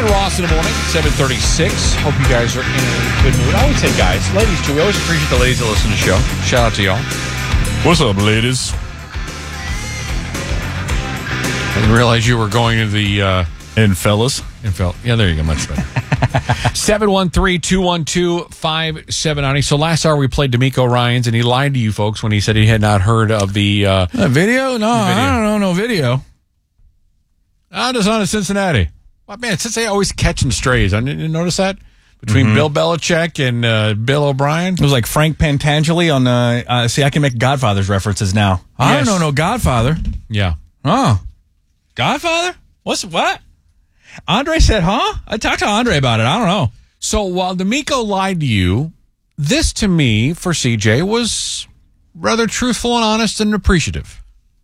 and Ross in the morning, 7:36. Hope you guys are in a good mood. I always say guys. Ladies, too. We always appreciate the ladies that listen to the show. Shout out to y'all. What's up, ladies? I didn't realize you were going to the... And fellas. Yeah, there you go. Much better. 713-212-5790. So last hour we played D'Amico Ryans, and he lied to you folks when he said he had not heard of the... video? No, I don't know no video. I'm just on to Cincinnati. Well, man, Cincinnati always catching strays. I didn't notice that? Between Bill Belichick and Bill O'Brien. It was like Frank Pantangeli on the... see, I can make Godfather's references now. I don't know no Godfather. Yeah. Oh. Godfather? What? Andre said, huh? I talked to Andre about it. I don't know. So while D'Amico lied to you, this to me, for CJ, was rather truthful and honest and appreciative.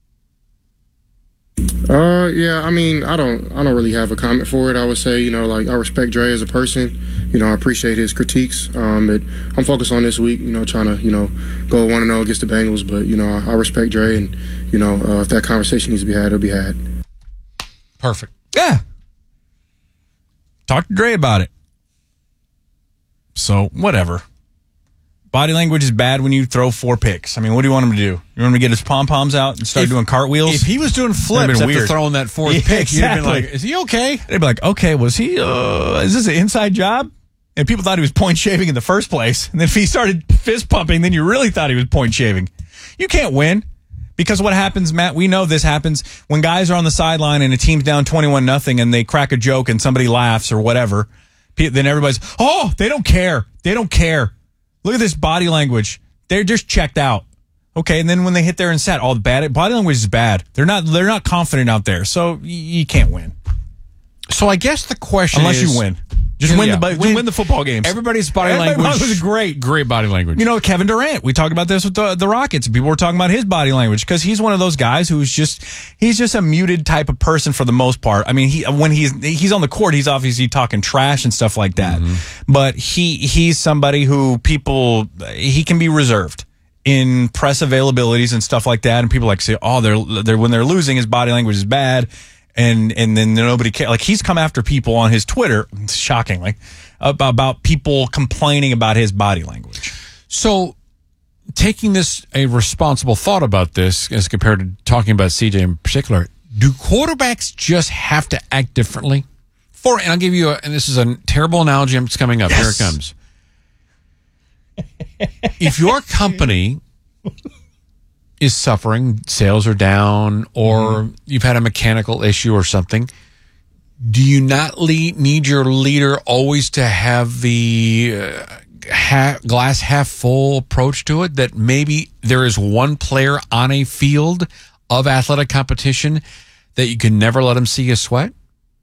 Yeah, I mean, I don't really have a comment for it. I would say, I respect Dre as a person. I appreciate his critiques. But I'm focused on this week, trying to, go 1-0 against the Bengals. But, I respect Dre, and, if that conversation needs to be had, it'll be had. Perfect. Yeah. Talk to Dre about it. So, whatever. Body language is bad when you throw 4 picks. I mean, what do you want him to do? You want him to get his pom-poms out and start doing cartwheels? If he was doing flips after weird. Throwing that fourth pick, you'd have been like, is he okay? They'd be like, okay, was he, is this an inside job? And people thought he was point shaving in the first place. And then if he started fist pumping, then you really thought he was point shaving. You can't win. Because what happens, Matt, we know this happens when guys are on the sideline and a team's down 21-0 and they crack a joke and somebody laughs or whatever. Then everybody's, they don't care. They don't care. Look at this body language. They're just checked out. Okay, and then when they hit there and set, all the bad body language is bad. They're not confident out there, so you can't win. So I guess the question unless is, you win. Just win the football games. Everybody's body language was great. Great body language. Kevin Durant. We talked about this with the Rockets. People were talking about his body language because he's one of those guys who's he's just a muted type of person for the most part. I mean, when he's on the court, he's obviously talking trash and stuff like that. Mm-hmm. But he's somebody who he can be reserved in press availabilities and stuff like that. And people say, they're when they're losing, his body language is bad. And then nobody cares. Like, he's come after people on his Twitter, shockingly, about people complaining about his body language. So, taking a responsible thought about this as compared to talking about CJ in particular, do quarterbacks just have to act differently? And I'll give you and this is a terrible analogy. It's coming up. Yes. Here it comes. If your company is suffering, sales are down, or you've had a mechanical issue or something, do you not need your leader always to have the glass half full approach to it, that maybe there is one player on a field of athletic competition that you can never let him see you sweat?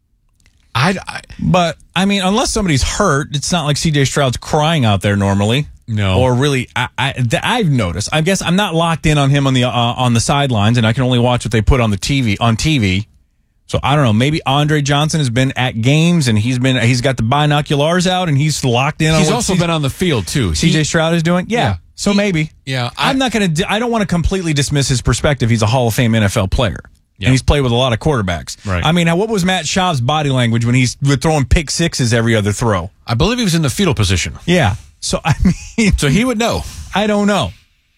But, I mean, unless somebody's hurt, it's not like C.J. Stroud's crying out there normally. No. Or really, I've noticed. I guess I'm not locked in on him on the sidelines, and I can only watch what they put on TV. So I don't know. Maybe Andre Johnson has been at games, and he's got the binoculars out, and he's locked in. He's also been on the field too. C.J. Stroud is doing. Yeah. So maybe. Yeah. I don't want to completely dismiss his perspective. He's a Hall of Fame NFL player. Yep. And he's played with a lot of quarterbacks. Right. I mean, what was Matt Schaub's body language when he's throwing pick sixes every other throw? I believe he was in the fetal position. Yeah. So, I mean... So he would know. I don't know.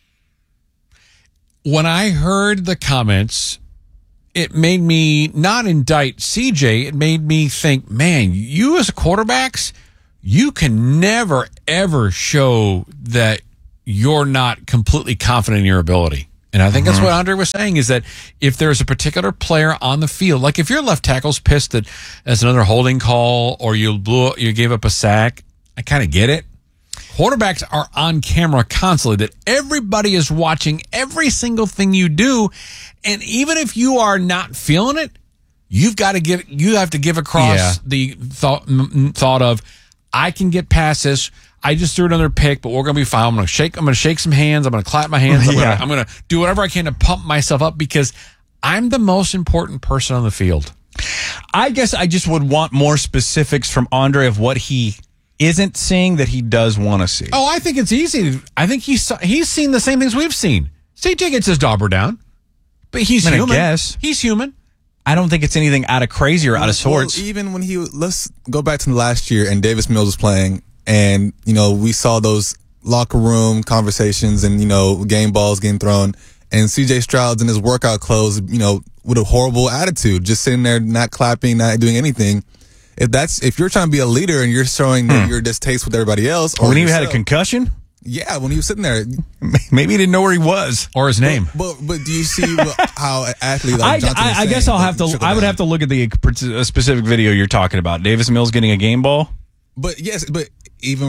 When I heard the comments, it made me not indict CJ. It made me think, man, you as quarterbacks, you can never, ever show that you're not completely confident in your ability. And I think that's what Andre was saying, is that if there's a particular player on the field, like if your left tackle's pissed that that's another holding call, or you gave up a sack, I kind of get it. Quarterbacks are on camera constantly, that everybody is watching every single thing you do. And even if you are not feeling it, you have to give across the thought of, I can get past this. I just threw another pick, but we're going to be fine. I'm going to shake some hands. I'm going to clap my hands. I'm going to do whatever I can to pump myself up, because I'm the most important person on the field. I guess I just would want more specifics from Andre of what he isn't seeing that he does want to see. Oh, I think it's easy. I think he's seen the same things we've seen. CJ gets his dauber down, but he's human. I guess. He's human. I don't think it's anything out of crazy or out of sorts. Well, even when let's go back to the last year and Davis Mills was playing, and we saw those locker room conversations and game balls getting thrown, and CJ Stroud's in his workout clothes, with a horrible attitude, just sitting there not clapping, not doing anything. If you're trying to be a leader and you're showing that you're distasteful with everybody else, or when he had a concussion. Yeah, when he was sitting there, maybe he didn't know where he was or his name. But do you see how an athlete like Johnson I guess I'll have to. I would have to look at the specific video you're talking about. Davis Mills getting a game ball. But yes, but even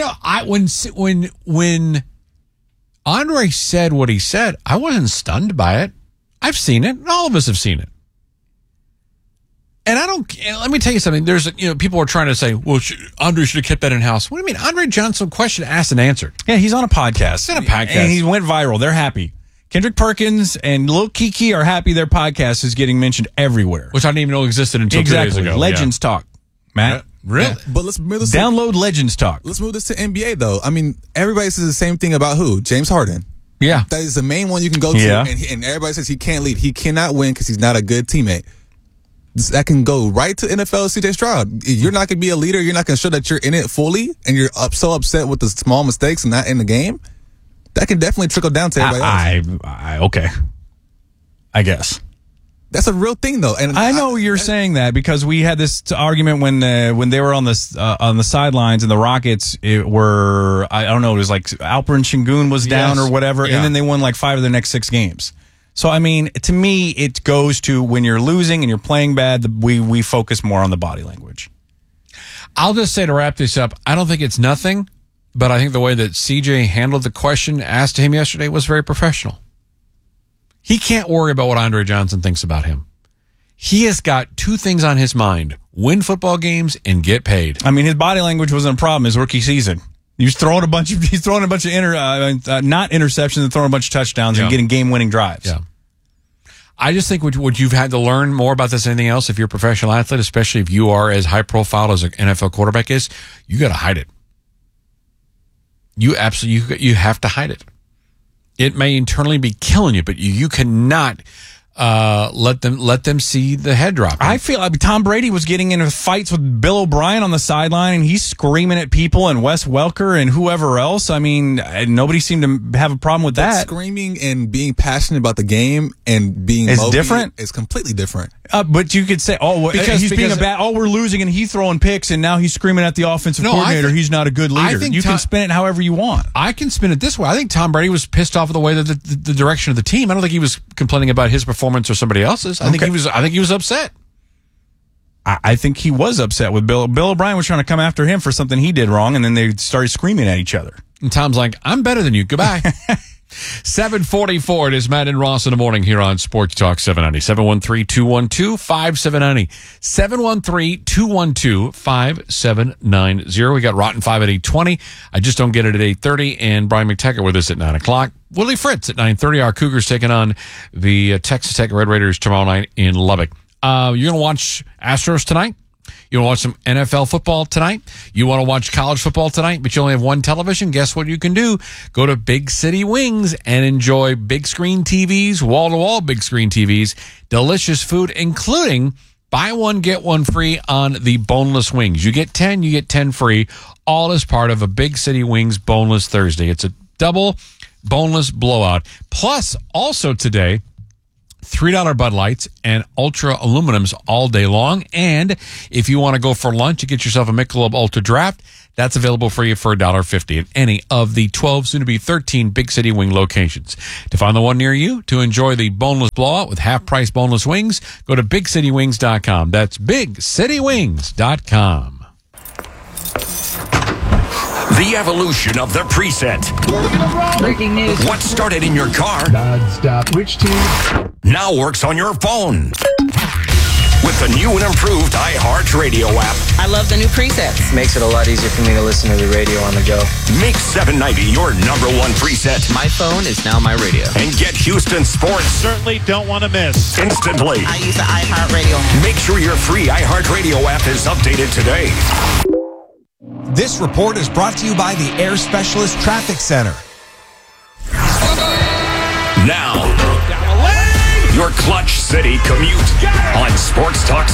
when Andre said what he said, I wasn't stunned by it. I've seen it, and all of us have seen it. And let me tell you something. There's, people are trying to say, well, Andre should have kept that in-house. What do you mean? Andre Johnson, question asked and answered. Yeah, he's on a podcast. He's on a podcast. And he went viral. They're happy. Kendrick Perkins and Lil Kiki are happy their podcast is getting mentioned everywhere. Which I didn't even know existed until 2 days ago. Legends Talk, Matt. Really? Yeah. But let's move this download Legends Talk. Let's move this to NBA, though. I mean, everybody says the same thing about who? James Harden. Yeah. That is the main one you can go to. Yeah. And everybody says he can't lead. He cannot win because he's not a good teammate. That can go right to NFL CJ Stroud. You're not going to be a leader. You're not going to show that you're in it fully, and you're so upset with the small mistakes and not in the game. That can definitely trickle down to everybody else. Okay. I guess. That's a real thing, though. And I know you're saying that because we had this argument when they were on the sidelines and the Rockets were, I don't know, it was like Alperen Şengün was down or whatever, and then they won like 5 of their next 6 games. So, I mean, to me, it goes to when you're losing and you're playing bad, we focus more on the body language. I'll just say to wrap this up, I don't think it's nothing, but I think the way that CJ handled the question asked to him yesterday was very professional. He can't worry about what Andre Johnson thinks about him. He has got 2 things on his mind: win football games and get paid. I mean, his body language wasn't a problem his rookie season. He's throwing a bunch of not interceptions and throwing a bunch of touchdowns and getting game-winning drives. Yeah. I just think what you've had to learn more about this than anything else, if you're a professional athlete, especially if you are as high-profile as an NFL quarterback is, you got to hide it. You have to hide it. It may internally be killing you, but you cannot let them see the head drop. I feel like Tom Brady was getting into fights with Bill O'Brien on the sideline, and he's screaming at people and Wes Welker and whoever else. I mean, nobody seemed to have a problem with that. Screaming and being passionate about the game and being different. It's completely different. But you could say, we're losing, and he's throwing picks, and now he's screaming at the offensive coordinator. He's not a good leader. You can spin it however you want. I can spin it this way. I think Tom Brady was pissed off with the way that the direction of the team. I don't think he was complaining about his performance or somebody else's. I think he was upset. I think he was upset with Bill. Bill O'Brien was trying to come after him for something he did wrong, and then they started screaming at each other. And Tom's like, I'm better than you. Goodbye. 7:44. It is Matt and Ross in the morning here on Sports Talk 790. 713-212-5790. 713-212-5790. We got Rotten 5 at 8:20. I just don't get it at 8:30. And Brian McTaggart with us at 9 o'clock. Willie Fritz at 9:30. Our Cougars taking on the Texas Tech Red Raiders tomorrow night in Lubbock. You're going to watch Astros tonight? You want to watch some NFL football tonight? You want to watch college football tonight, but you only have one television? Guess what you can do? Go to Big City Wings and enjoy big screen TVs, wall-to-wall big screen TVs, delicious food, including buy one, get one free on the boneless wings. You get 10, you get 10 free, all as part of a Big City Wings Boneless Thursday. It's a double boneless blowout. Plus, also today, $3 Bud Lights and Ultra Aluminums all day long. And if you want to go for lunch, you get yourself a Michelob Ultra Draft. That's available for you for $1.50 at any of the 12, soon to be 13 Big City Wing locations. To find the one near you, to enjoy the boneless blowout with half-price boneless wings, go to BigCityWings.com. That's BigCityWings.com. The evolution of the preset. Breaking news. What started in your car Non-stop. Which team? now works on your phone. With the new and improved iHeartRadio app, I love the new presets. Makes it a lot easier for me to listen to the radio on the go. make 790 your number one preset. My phone is now my radio. And get Houston sports Certainly don't want to miss. instantly. I use the iHeartRadio. Make sure your free iHeartRadio app is updated today. This report is brought to you by the Air Specialist Traffic Center. Now, Your Clutch City commute on Sports Talk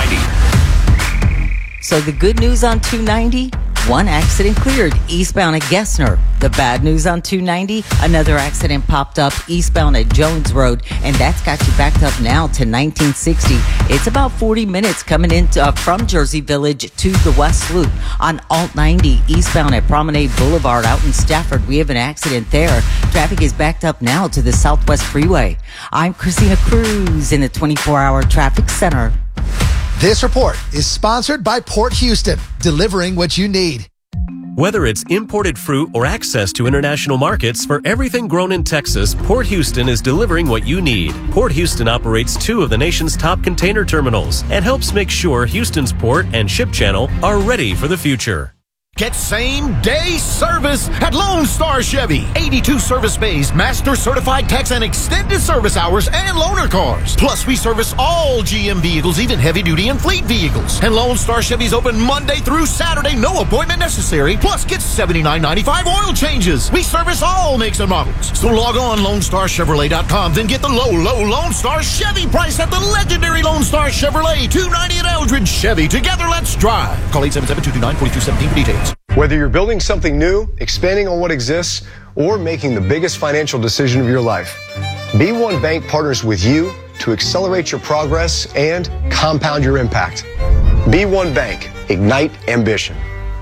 790. So the good news on 290, one accident cleared eastbound at Gessner. The bad news on 290, another accident popped up eastbound at Jones Road, and that's got you backed up now to 1960. It's about 40 minutes coming in from Jersey Village to the West Loop. On Alt 90 eastbound at Promenade Boulevard out in Stafford, we have an accident there. Traffic is backed up now to the Southwest Freeway. I'm Christina Cruz in the 24-hour traffic center. This report is sponsored by Port Houston, delivering what you need. Whether it's imported fruit or access to international markets, for everything grown in Texas, Port Houston is delivering what you need. Port Houston operates 2 of the nation's top container terminals and helps make sure Houston's port and ship channel are ready for the future. Get same-day service at Lone Star Chevy. 82 service bays, master certified techs, and extended service hours and loaner cars. Plus, we service all GM vehicles, even heavy-duty and fleet vehicles. And Lone Star Chevy's open Monday through Saturday, no appointment necessary. Plus, get $79.95 oil changes. We service all makes and models. So log on LoneStarChevrolet.com, then get the low Lone Star Chevy price at the legendary Lone Star Chevrolet, 290 at Eldridge Chevy. Together, let's drive. Call 877-229-4217 for details. Whether you're building something new, expanding on what exists, or making the biggest financial decision of your life, B1 Bank partners with you to accelerate your progress and compound your impact. B1 Bank, ignite ambition.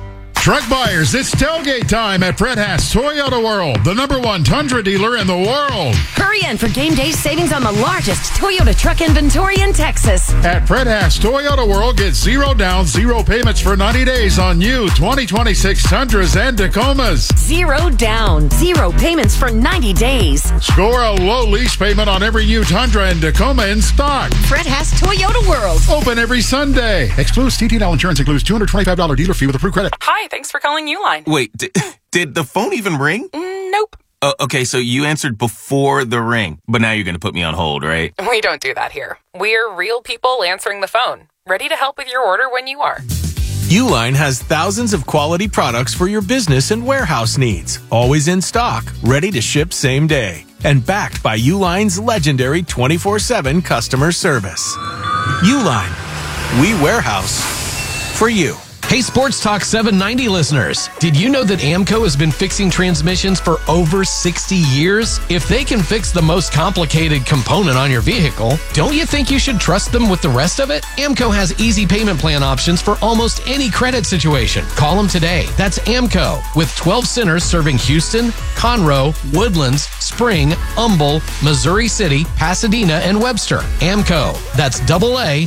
Truck buyers, it's tailgate time at Fred Haas Toyota World, the #1 Tundra dealer in the world. Hurry in for game day savings on the largest Toyota truck inventory in Texas. At Fred Haas Toyota World, get 0 down, 0 payments for 90 days on new 2026 Tundras and Tacomas. 0 down, 0 payments for 90 days. Score a low lease payment on every new Tundra and Tacoma in stock. Fred Haas Toyota World. Open every Sunday. Excludes TTL insurance, includes $225 dealer fee with approved credit. Hi, thanks for calling Uline. Wait, did the phone even ring? Nope. Okay, so you answered before the ring, but now you're going to put me on hold, right? We don't do that here. We're real people answering the phone, ready to help with your order when you are. Uline has thousands of quality products for your business and warehouse needs, always in stock, ready to ship same day, and backed by Uline's legendary 24/7 customer service. Uline, we warehouse for you. Hey, Sports Talk 790 listeners, did you know that AMCO has been fixing transmissions for over 60 years? If they can fix the most complicated component on your vehicle, don't you think you should trust them with the rest of it? AMCO has easy payment plan options for almost any credit situation. Call them today. That's AMCO, with 12 centers serving Houston, Conroe, Woodlands, Spring, Humble, Missouri City, Pasadena, and Webster. AMCO, that's AA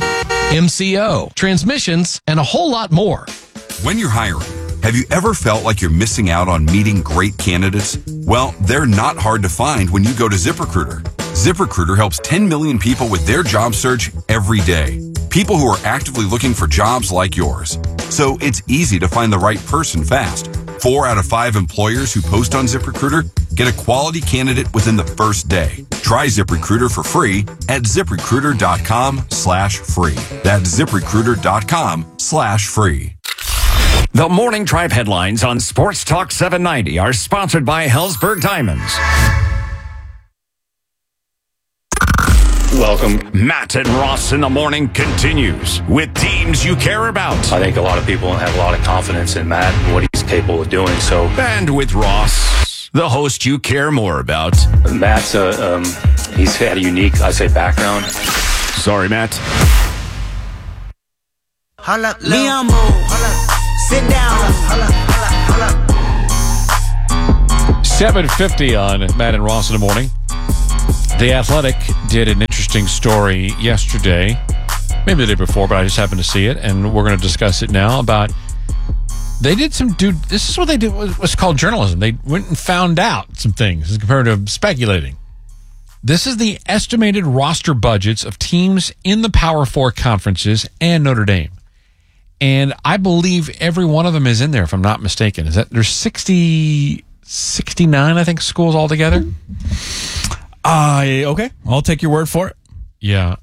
MCO, transmissions, and a whole lot more. When you're hiring, have you ever felt like you're missing out on meeting great candidates? Well, they're not hard to find when you go to ZipRecruiter. ZipRecruiter helps 10 million people with their job search every day. People who are actively looking for jobs like yours. So it's easy to find the right person fast. 4 out of 5 employers who post on ZipRecruiter get a quality candidate within the first day. Try ZipRecruiter for free at ZipRecruiter.com/free. That's ZipRecruiter.com/free. The Morning Drive headlines on Sports Talk 790 are sponsored by Hellsberg Diamonds. Welcome. Matt and Ross in the morning continues with teams you care about. I think a lot of people have a lot of confidence in Matt and what he's capable of doing. So, and with Ross, the host you care more about. Matt's he's had a unique, I say, background. Sorry, Matt. Holla, sit down. 7:50 on Matt and Ross in the morning. The Athletic did an interesting story yesterday, maybe the day before, but I just happened to see it, and we're going to discuss it now about this is what they did, what's called journalism. They went and found out some things as compared to speculating. This is the estimated roster budgets of teams in the Power Four conferences and Notre Dame. And I believe every one of them is in there, if I'm not mistaken. Is that there's 69, I think, schools altogether? Okay. I'll take your word for it. Yeah.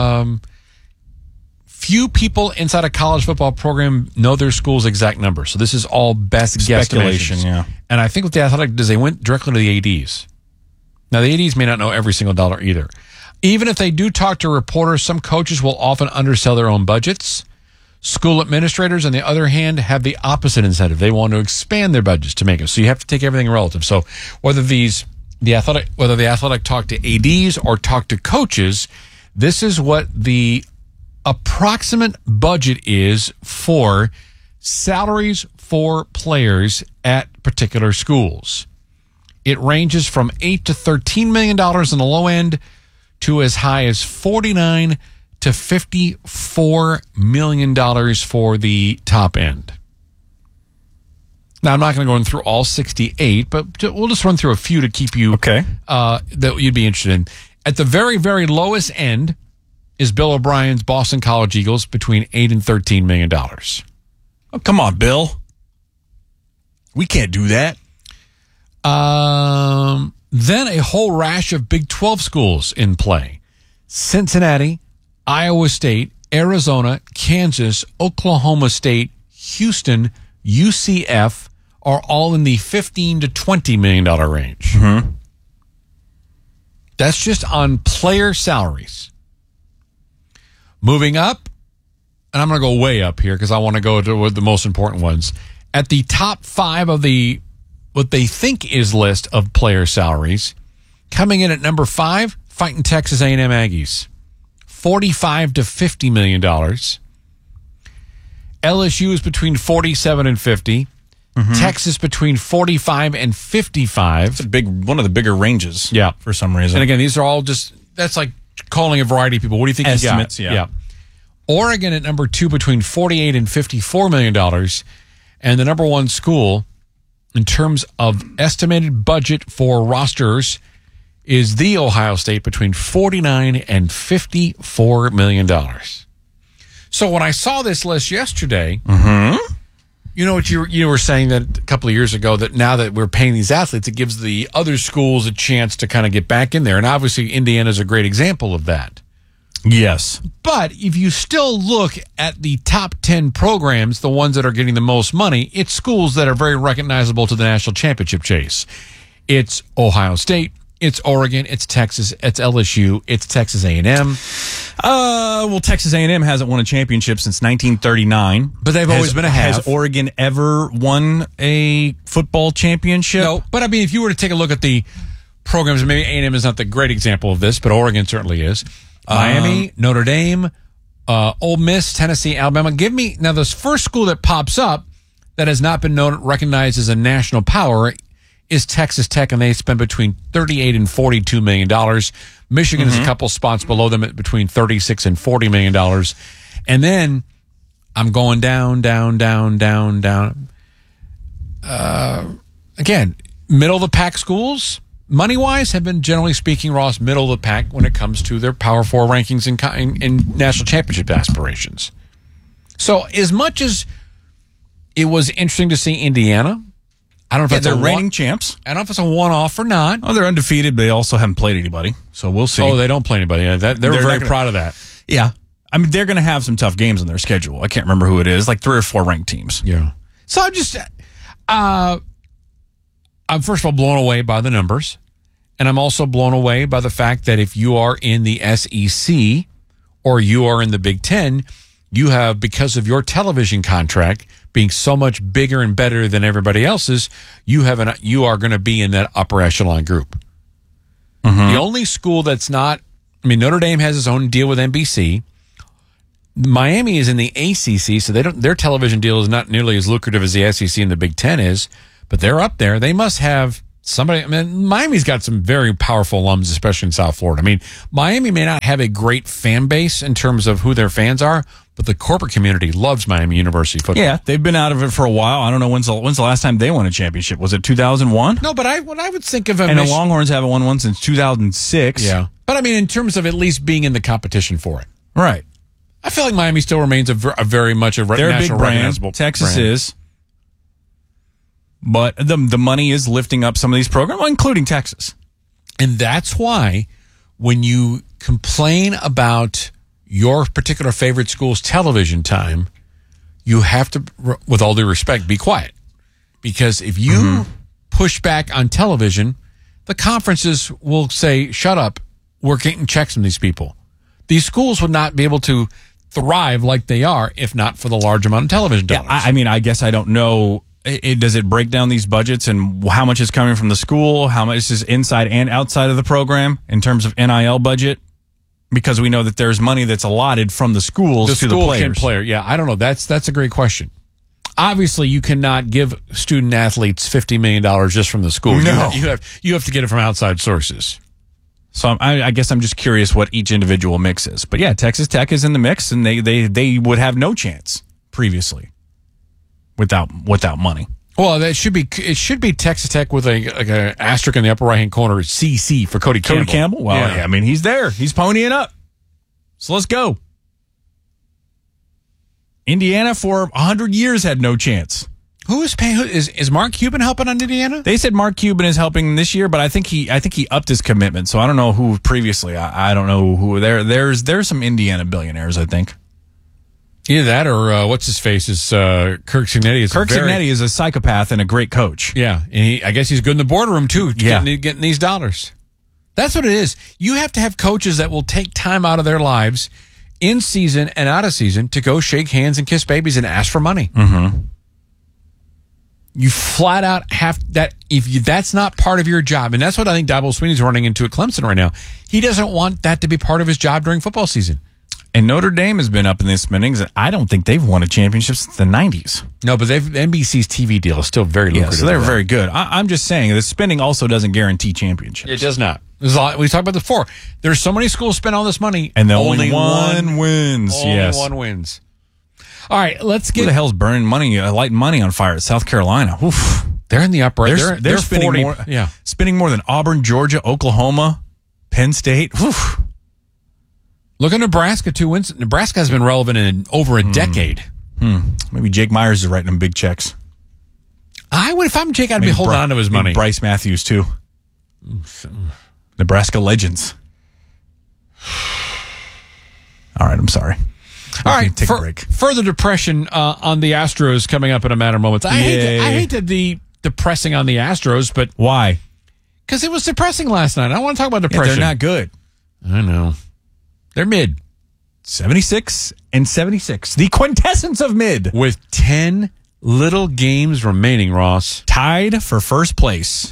Few people inside a college football program know their school's exact number. So this is all best Speculation, guesstimations. yeah. And I think what the Athletic did is they went directly to the ADs. Now, the ADs may not know every single dollar either. Even if they do talk to reporters, some coaches will often undersell their own budgets. School administrators, on the other hand, have the opposite incentive. They want to expand their budgets to make it. So you have to take everything relative. So whether the athletic talk to ADs or talk to coaches, this is what the approximate budget is for salaries for players at particular schools. It ranges from $8 to $13 million on the low end to as high as $49 to $54 million for the top end. Now, I'm not going to go through all 68, but we'll just run through a few to keep you that you'd be interested in. At the very, very lowest end is Bill O'Brien's Boston College Eagles between $8 and $13 million. Oh, come on, Bill. We can't do that. Then a whole rash of Big 12 schools in play. Cincinnati, Iowa State, Arizona, Kansas, Oklahoma State, Houston, UCF are all in the $15 to $20 million range. Mm-hmm. That's just on player salaries. Moving up, and I'm going to go way up here because I want to go to the most important ones. At the top 5 of what they think is list of player salaries, coming in at number 5, fighting Texas A&M Aggies, $45 to $50 million. LSU is between 47 and 50. Mm-hmm. Texas between 45 and 55. It's one of the bigger ranges. Yeah, for some reason. And again, these are all that's like calling a variety of people. What do you think Estimates, you got? Yeah. Oregon at number 2 between $48 and $54 million. And the number 1 school in terms of estimated budget for rosters is the Ohio State between $49 and $54 million. So when I saw this list yesterday, you know what you were saying that a couple of years ago, that now that we're paying these athletes, it gives the other schools a chance to kind of get back in there. And obviously Indiana is a great example of that. Yes. But if you still look at the top 10 programs, the ones that are getting the most money, it's schools that are very recognizable to the national championship chase. It's Ohio State, it's Oregon, it's Texas, it's LSU, it's Texas A&M. Well, Texas A&M hasn't won a championship since 1939. But they've always been a half. Has Oregon ever won a football championship? No, but I mean, if you were to take a look at the programs, maybe A&M is not the great example of this, but Oregon certainly is. Miami, Notre Dame, Ole Miss, Tennessee, Alabama. Give me now this first school that pops up that has not been recognized as a national power is Texas Tech, and they spend between $38 and $42 million. Michigan is a couple spots below them at between $36 and $40 million. And then I'm going down. Again, middle of the pack schools, money-wise, have been, generally speaking, Ross, middle of the pack when it comes to their Power 4 rankings in national championship aspirations. So as much as it was interesting to see Indiana, I don't know if they're reigning champs. I don't know if it's a one-off or not. Oh, they're undefeated, but they also haven't played anybody, so we'll see. Oh, they don't play anybody. They're very proud of that. Yeah. I mean, they're going to have some tough games on their schedule. I can't remember who it is, like 3 or 4 ranked teams. Yeah. So I'm first of all blown away by the numbers, and I'm also blown away by the fact that if you are in the SEC or you are in the Big Ten, you have, because of your television contract being so much bigger and better than everybody else's, you are going to be in that upper echelon group. Mm-hmm. The only school that's not, I mean, Notre Dame has its own deal with NBC. Miami is in the ACC, so their television deal is not nearly as lucrative as the SEC and the Big Ten is, but they're up there. They must have somebody. I mean, Miami's got some very powerful alums, especially in South Florida. I mean, Miami may not have a great fan base in terms of who their fans are, but the corporate community loves Miami University football. Yeah, they've been out of it for a while. I don't know when's the last time they won a championship. Was it 2001? No, but what I would think of and the Longhorns haven't won one since 2006. Yeah, but I mean, in terms of at least being in the competition for it, right? I feel like Miami still remains a very much a They're national a big brand. recognizable. Texas brand. is, but the money is lifting up some of these programs, including Texas, and that's why when you complain about your particular favorite school's television time, you have to, with all due respect, be quiet. Because if you push back on television, the conferences will say, shut up, were getting checks from these people. These schools would not be able to thrive like they are if not for the large amount of television dollars. Yeah, I mean, I guess I don't know. Does it break down these budgets and how much is coming from the school? How much is inside and outside of the program in terms of NIL budget? Because we know that there's money that's allotted from the schools to the players. Yeah, I don't know. That's a great question. Obviously, you cannot give student athletes $50 million just from the school. No. You have to get it from outside sources. So I guess I'm just curious what each individual mix is. But yeah, Texas Tech is in the mix, and they would have no chance previously without money. Well, it should be Texas Tech with a asterisk in the upper right hand corner. CC for Cody Campbell. Cody Campbell. Well, yeah, I mean he's there. He's ponying up. So let's go. Indiana for 100 years had no chance. Who is paying? Is Mark Cuban helping on Indiana? They said Mark Cuban is helping this year, but I think he upped his commitment. So I don't know who previously. I don't know who there's some Indiana billionaires, I think. Either that or what's his face is Kirk Cignetti. Cignetti is a psychopath and a great coach. Yeah, and I guess he's good in the boardroom too. Getting these dollars. That's what it is. You have to have coaches that will take time out of their lives, in season and out of season, to go shake hands and kiss babies and ask for money. Mm-hmm. You flat out have that. That's not part of your job, and that's what I think Dabo Swinney's running into at Clemson right now. He doesn't want that to be part of his job during football season. And Notre Dame has been up in the spendings. I don't think they've won a championship since the 90s. No, but NBC's TV deal is still very lucrative. Yeah, so they're very good. I'm just saying the spending also doesn't guarantee championships. It does not. We talked about this before. There's so many schools spend all this money, and only one wins. Only one wins. All right, let's get. Who the hell's burning money, lighting money on fire at South Carolina? Oof. They're in the upper. They're spending 40, more. Yeah, spending more than Auburn, Georgia, Oklahoma, Penn State. Oof. Look at Nebraska, 2 wins. Nebraska has been relevant in over a decade. Maybe Jake Myers is writing them big checks. I would, if I'm Jake, I'd be holding on to his money. Bryce Matthews too. Nebraska legends. All right, I'm sorry. All right, take a break. Further depression on the Astros coming up in a matter of moments. I hate to be depressing on the Astros, but why? Because it was depressing last night. I don't want to talk about depression. They're not good. I know. They're mid. 76 and 76. The quintessence of mid. With 10 little games remaining, Ross. Tied for first place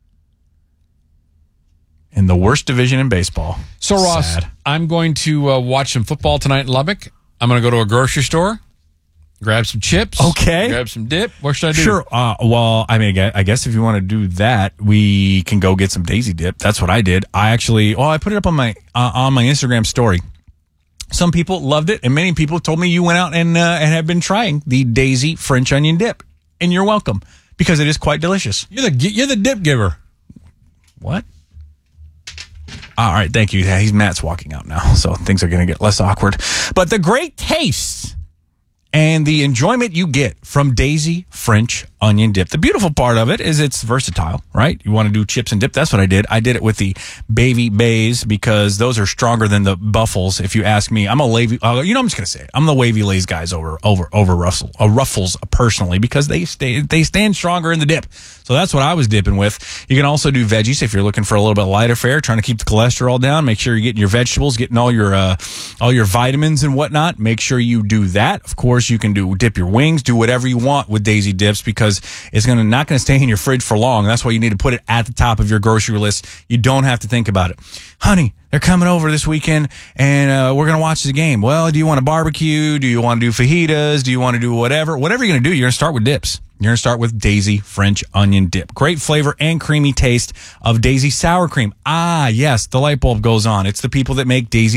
in the worst division in baseball. So, Ross, I'm going to watch some football tonight in Lubbock. I'm going to go to a grocery store, grab some chips. Okay. Grab some dip. What should I do? Sure. Well, I mean, I guess if you want to do that, we can go get some Daisy Dip. That's what I did. I put it up on my Instagram story. Some people loved it, and many people told me you went out and have been trying the Daisy French onion dip, and you're welcome because it is quite delicious. You're the dip giver. What? All right, thank you. Matt's walking out now, so things are going to get less awkward. But the great taste and the enjoyment you get from Daisy French onion dip. The beautiful part of it is it's versatile, right? You want to do chips and dip. That's what I did. I did it with the Baby Bays because those are stronger than the Buffles. If you ask me, I'm a Wavy. I'm just going to say it. I'm the Wavy Lays guys over Ruffles personally because they stand stronger in the dip. So that's what I was dipping with. You can also do veggies if you're looking for a little bit lighter fare, trying to keep the cholesterol down. Make sure you're getting your vegetables, getting all your vitamins and whatnot. Make sure you do that. Of course, you can dip your wings, do whatever you want with Daisy Dips because it's not going to stay in your fridge for long. That's why you need to put it at the top of your grocery list. You don't have to think about it. Honey, they're coming over this weekend and we're going to watch the game. Well, do you want a barbecue? Do you want to do fajitas? Do you want to do whatever? Whatever you're going to do, you're going to start with dips. You're going to start with Daisy French onion dip. Great flavor and creamy taste of Daisy sour cream. Ah, yes, the light bulb goes on. It's the people that make Daisy